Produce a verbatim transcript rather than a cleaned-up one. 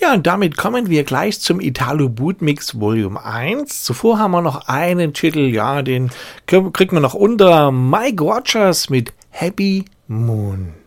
Ja, und damit kommen wir gleich zum Italo Bootmix Volume eins. Zuvor haben wir noch einen Titel, ja, den kriegen wir noch unter Mike Rogers mit Happy Moon.